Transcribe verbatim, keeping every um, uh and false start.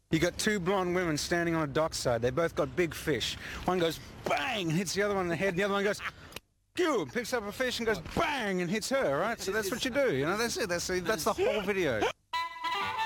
You got two blonde women standing on a dockside. They both got big fish. One goes bang and hits the other one in the head. The other one goes you picks up a fish and goes bang and hits her. Right. So that's what you do. You know. That's it. That's that's the whole video.